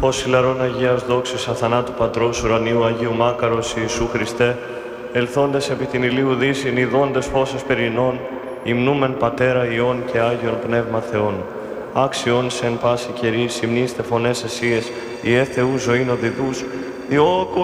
φως ηλαρών Αγίας δόξης αθανάτου Πατρός ουρανίου Αγίου Μάκαρος Ιησού Χριστέ, ελθόντες επί την ηλίου δύσιν, ιδώντες φώσες περινών, υμνούμεν Πατέρα Υιόν και Άγιον Πνεύμα Θεόν. Άξιον σε εν πάση καιρή, συμνήστε φωνές εσίες, ιέ Θεού ζωήν οδηδούς, διώκου